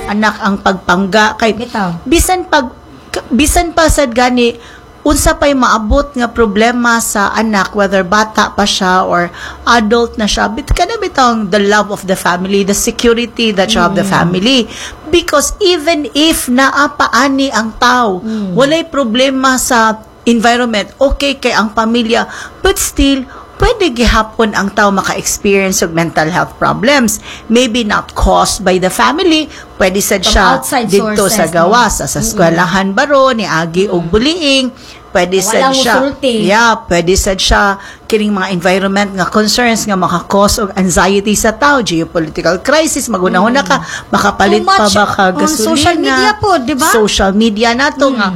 anak ang pagpangga kay Bitaw. bisan pa sad gani unsa pay maabot nga problema sa anak, whether bata pa siya or adult na siya, kana bitang the love of the family, the security that you have the family, because even if naapaani ang tao, walay problema sa environment, okay kay ang pamilya, but still pwede gihapon ang tao maka-experience of mental health problems. Maybe not caused by the family, pwede sad From siya outside dito sources, sa gawas, sa eskwelahan baro, ni agi og bullying, pwede sad Walang siya, usulti. pwede sad siya kining mga environment nga concerns nga maka-cause og anxiety sa tao, geopolitical crisis, magunahon na ka, makapalit Too pa much ba ka on gasolina. social media po, di ba? Social media nato nga,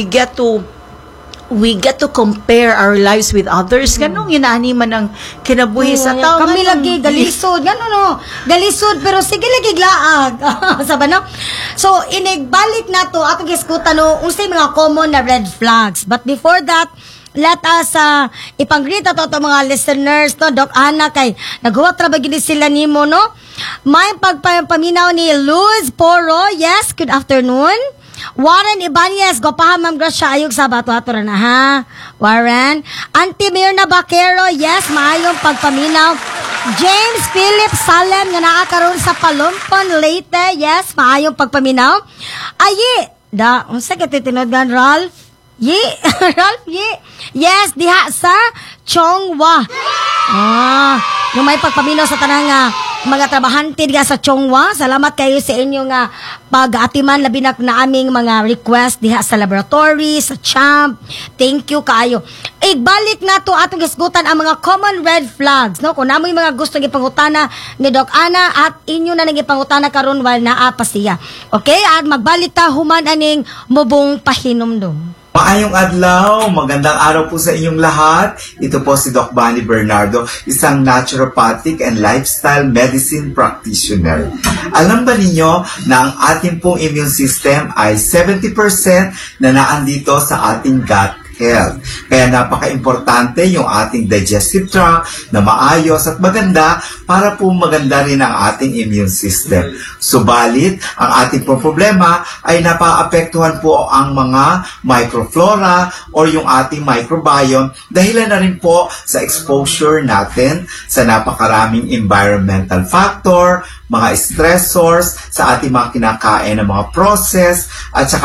we get to compare our lives with others. Ganong inaani man ang kinabuhi sa tao. Kami lagi galisod. Gano'n no. Galisod pero sige lagi glaag. Saba no? So inigbalik na to atong giskutan no unsay mga common na red flags. But before that, let us ipang-greet ato mga listeners no, Doc Ana kay naghuwat ra ba gid sila nimo no? May pagpaminaw ni Luz Poro. Yes, good afternoon. Warren Ibanez, gopahan Ma'am Gracia, ayog sa bato-ato na ha. Warren. Auntie Mirna Baquero, yes, maayong pagpaminaw. James Philip Salem, nga nakakaroon sa Palumpon, Leyte, yes, maayong pagpaminaw. Ayi, unsa ka titinodgan, Ralph? Ralph, yes, diha sa Chongwa. Yung may pagpaminaw sa tanang mga trabahante diga sa Chongwa. Salamat kayo sa inyo nga pag-atiman labi na aming mga request diha sa laboratory, sa CHAMP. Thank you kayo. Igbalik na to atong gisgutan ang mga common red flags, no? Kung namoy mga gusto gipangutana ni Doc Ana at inyo na nang ipangutana karon while naa pa siya. Okay? At magbalik ta human aning mubong pahinumdum. Maayong adlaw, magandang araw po sa inyong lahat. Ito po si Doc Bunny Bernardo, isang naturopathic and lifestyle medicine practitioner. Alam ba ninyo na ang ating pong immune system ay 70% na naandito sa ating gut health. Kaya napaka-importante yung ating digestive tract na maayos at maganda para po maganda rin ang ating immune system. Subalit, ang ating pong problema ay napaapektuhan po ang mga microflora or yung ating microbiome dahilan na rin po sa exposure natin sa napakaraming environmental factor, mga stressors sa ating mga kinakain ng mga process at saka